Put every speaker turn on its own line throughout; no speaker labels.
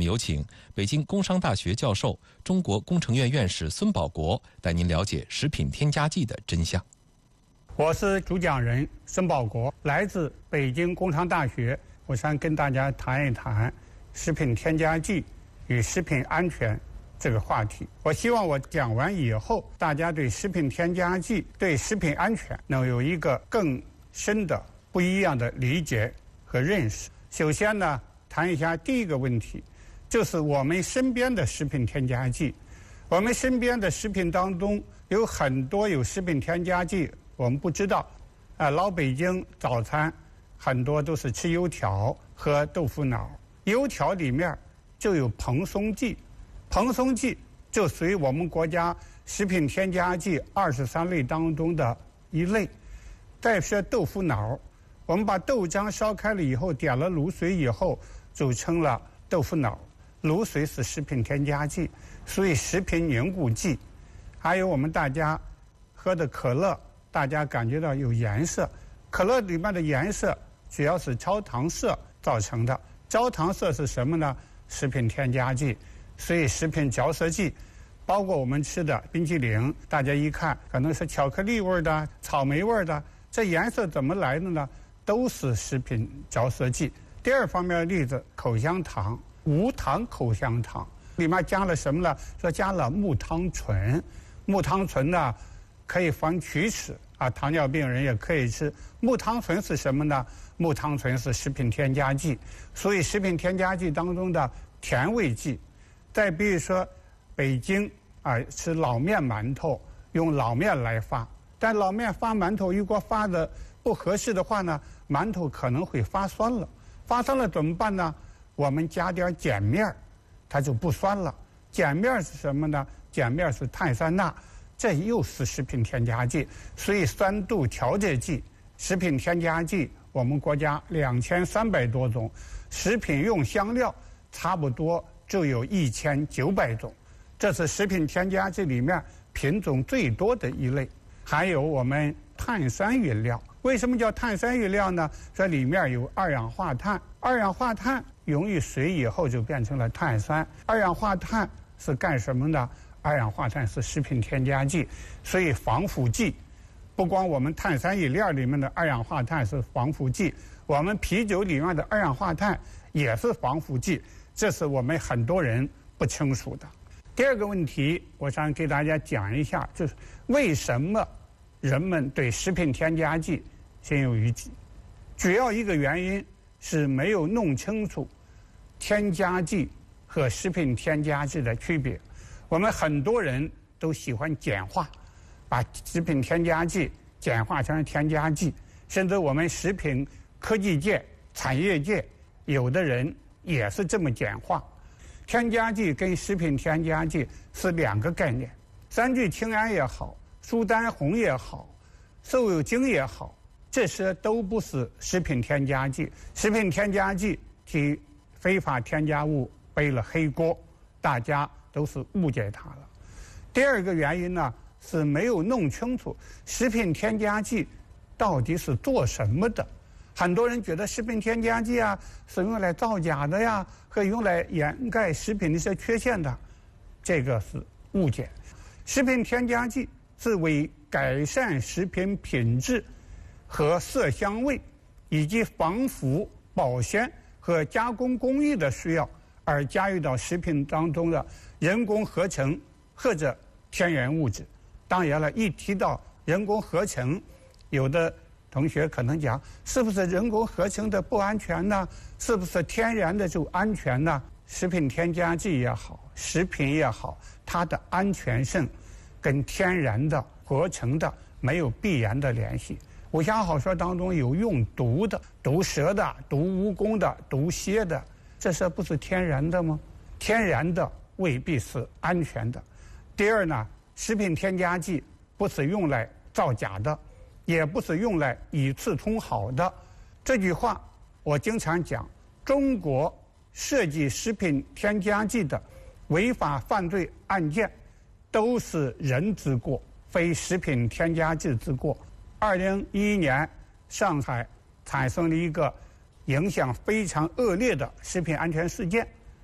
面有请北京工商大学教授、中国工程院院士孙保国带您了解食品添加剂的真相。
我是主讲人孙保国，来自北京工商大学。我想跟大家谈一谈食品添加剂与食品安全这个话题。我希望我讲完以后，大家对食品添加剂、对食品安全能有一个更深的、不一样的理解和认识。首先呢，谈一下第一个问题，就是我们身边的食品添加剂。我们身边的食品当中有很多有食品添加剂，我们不知道。老北京早餐很多都是吃油条和豆腐脑，油条里面就有蓬松剂，蓬松剂就属于我们国家食品添加剂23类当中的一类。再说豆腐脑，我们把豆浆烧开了以后，点了卤水以后，组成了豆腐脑。卤水是食品添加剂，所以食品凝固剂。还有我们大家喝的可乐，大家感觉到有颜色，可乐里面的颜色主要是焦糖色造成的。焦糖色是什么呢？食品添加剂。所以食品嚼色剂，包括我们吃的冰淇淋，大家一看可能是巧克力味的、草莓味的，这颜色怎么来的呢？都是食品嚼色剂。第二方面的例子，口香糖，无糖口香糖里面加了什么呢？说加了木汤醇。木汤醇呢可以防龋齿啊，糖尿病人也可以吃。木汤醇是什么呢？木汤醇是食品添加剂，所以食品添加剂当中的甜味剂。再比如说北京吃老面馒头，用老面来发，但老面发馒头如果发的不合适的话呢，馒头可能会发酸了。发酸了怎么办呢？我们加点碱面，它就不酸了。碱面是什么呢？碱面是碳酸钠，这又是食品添加剂。所以酸度调节剂、食品添加剂，我们国家2300多种，食品用香料差不多就有1900种，这是食品添加剂里面品种最多的一类。还有我们碳酸饮料，为什么叫碳酸饮料呢？这里面有二氧化碳，二氧化碳溶于水以后就变成了碳酸。二氧化碳是干什么的？二氧化碳是食品添加剂，所以防腐剂。不光我们碳酸饮料里面的二氧化碳是防腐剂，我们啤酒里面的二氧化碳也是防腐剂，这是我们很多人不清楚的。第二个问题，我想给大家讲一下，就是为什么人们对食品添加剂心有余悸。主要一个原因是没有弄清楚添加剂和食品添加剂的区别。我们很多人都喜欢简化，把食品添加剂简化成添加剂，甚至我们食品科技界、产业界有的人也是这么简化。添加剂跟食品添加剂是两个概念。三聚氰胺也好，苏丹红也好，瘦肉精也好，这些都不是食品添加剂。食品添加剂替非法添加物背了黑锅，大家都是误解它了。第二个原因呢，是没有弄清楚食品添加剂到底是做什么的。很多人觉得食品添加剂是用来造假的呀，和用来掩盖食品的一些缺陷的，这个是误解。食品添加剂是为改善食品品质和色香味，以及防腐、保鲜和加工工艺的需要而加入到食品当中的人工合成或者天然物质。当然了，一提到人工合成，有的同学可能讲，是不是人工合成的不安全呢？是不是天然的就安全呢？食品添加剂也好，食品也好，它的安全性跟天然的合成的没有必然的联系。武侠小说当中有用毒的，毒蛇的，毒蜈蚣的，毒蝎的，这些不是天然的吗？天然的未必是安全的。第二呢，食品添加剂不是用来造假的，也不是用来以次充好的。这句话我经常讲，中国涉及食品添加剂的违法犯罪案件都是人之过，非食品添加剂之过。2011年上海产生了一个影响非常恶劣的食品安全事件，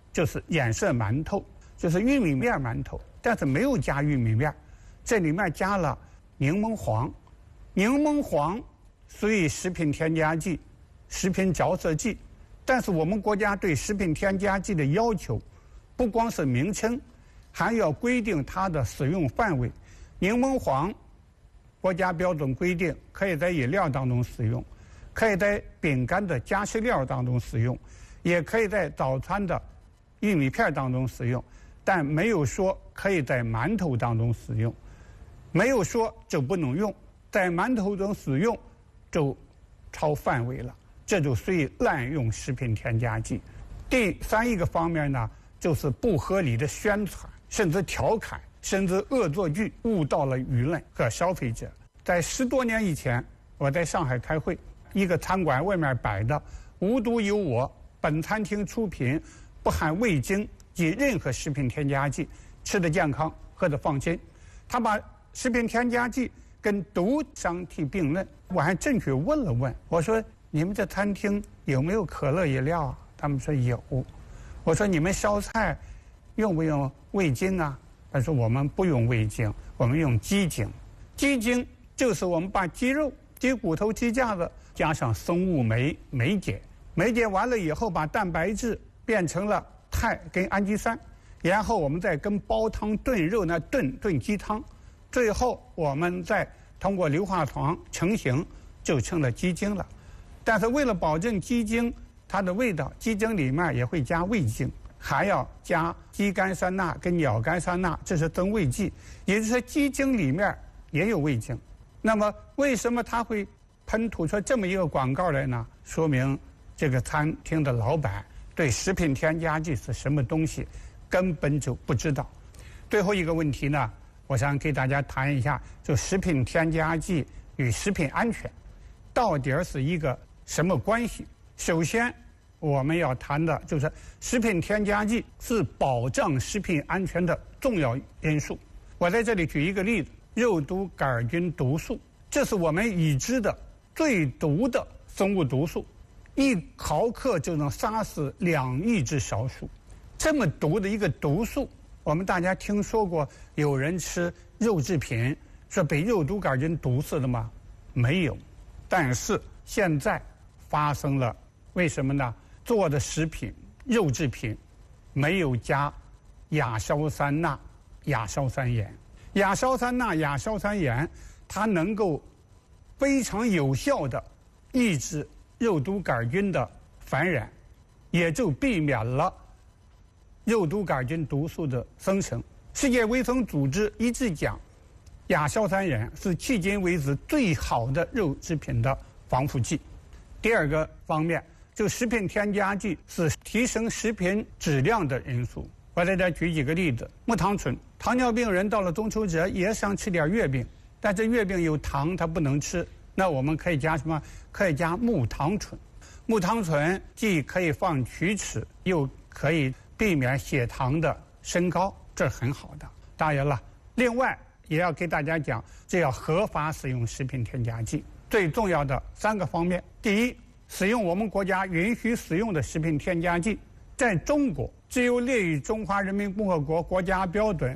就是染色馒头，就是玉米面馒头，但是没有加玉米面，这里面加了柠檬黄。柠檬黄属于食品添加剂、食品着色剂，但是我们国家对食品添加剂的要求，不光是名称，还要规定它的使用范围。柠檬黄，国家标准规定可以在饮料当中使用，可以在饼干的加湿料当中使用，也可以在早餐的玉米片当中使用，但没有说可以在馒头当中使用，没有说就不能用，在馒头中使用就超范围了，这就属于滥用食品添加剂。第三一个方面呢，就是不合理的宣传，甚至调侃，甚至恶作剧，误导了舆论和消费者。在10多年以前，我在上海开会，一个餐馆外面摆的“无独有我，本餐厅出品，不含味精及任何食品添加剂，吃得健康，喝得放心”。他把食品添加剂跟毒相提并论。我还正去问了问，我说你们这餐厅有没有可乐饮料啊？他们说有。我说你们烧菜用不用味精啊？他说我们不用味精，我们用鸡精。鸡精就是我们把鸡肉、鸡骨头、鸡架子加上生物酶酶解，酶解完了以后把蛋白质变成了肽跟氨基酸，然后我们再跟煲汤炖肉呢炖鸡汤，最后我们再通过硫化糖成型，就成了鸡精了。但是为了保证鸡精它的味道，鸡精里面也会加味精，还要加肌苷酸钠跟鸟苷酸钠，这是增味剂，也就是说鸡精里面也有味精。那么为什么它会喷吐出这么一个广告来呢？说明这个餐厅的老板对食品添加剂是什么东西根本就不知道。最后一个问题呢，我想给大家谈一下，就食品添加剂与食品安全到底是一个什么关系。首先我们要谈的就是食品添加剂是保障食品安全的重要因素。我在这里举一个例子，肉毒杆菌毒素，这是我们已知的最毒的生物毒素，1毫克就能杀死2亿只小鼠。这么毒的一个毒素，我们大家听说过有人吃肉制品是被肉毒杆菌毒死的吗？没有。但是现在发生了，为什么呢？做的食品肉制品没有加亚硝酸钠、亚硝酸盐。亚硝酸钠、亚硝酸盐它能够非常有效的抑制肉毒杆菌的繁衍，也就避免了肉毒杆菌毒素的生成。世界卫生组织一致讲，亚硝酸盐是迄今为止最好的肉制品的防腐剂。第二个方面，就食品添加剂是提升食品质量的因素。我在这举几个例子。木糖醇，糖尿病人到了中秋节也想吃点月饼，但这月饼有糖，他不能吃。那我们可以加什么？可以加木糖醇。木糖醇既可以防龋齿，又可以避免血糖的升高，这是很好的。当然了，另外也要给大家讲，这要合法使用食品添加剂。最重要的3个方面：第一，使用我们国家允许使用的食品添加剂，在中国只有列于中华人民共和国国家标准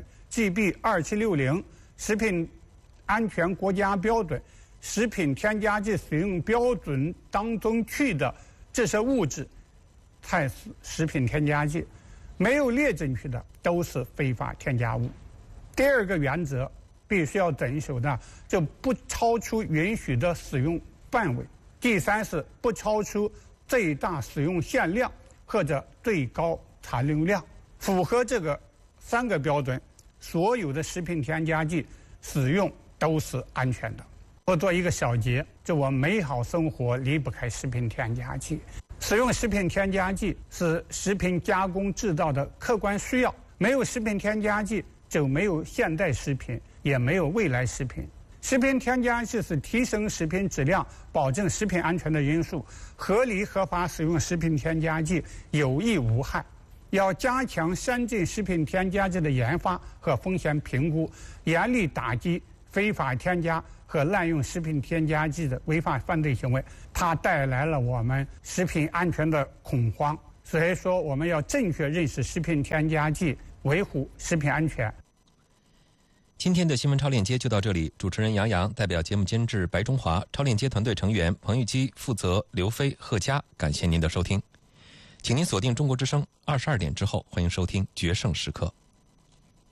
GB2760 食品安全国家标准食品添加剂使用标准当中去的这些物质才是食品添加剂，没有列进去的都是非法添加物。第二个原则必须要遵守的，就不超出允许的使用范围。第三是不超出最大使用限量或者最高残留量。符合这个3个标准，所有的食品添加剂使用都是安全的。我做一个小结，就我美好生活离不开食品添加剂。使用食品添加剂是食品加工制造的客观需要，没有食品添加剂就没有现代食品，也没有未来食品。食品添加剂是提升食品质量、保证食品安全的因素。合理合法使用食品添加剂有益无害。要加强先进食品添加剂的研发和风险评估，严厉打击非法添加和滥用食品添加剂的违法犯罪行为。它带来了我们食品安全的恐慌， 所以说，我们要正确认识食品添加剂，维护食品安全。
今天的新闻超链接就到这里，主持人杨洋，代表节目监制白中华，超链接团队成员彭玉基、负责刘飞、贺佳，感谢您的收听。请您锁定中国之声，22点之后，欢迎收听《决胜时刻》。